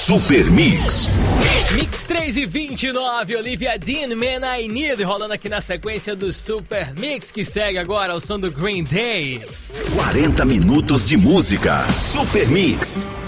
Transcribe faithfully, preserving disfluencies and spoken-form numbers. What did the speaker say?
Super Mix. Mix três e vinte e nove, Olivia Dean, Man I Need, rolando aqui na sequência do Super Mix, que segue agora ao som do Green Day. quarenta minutos de música. Super Mix.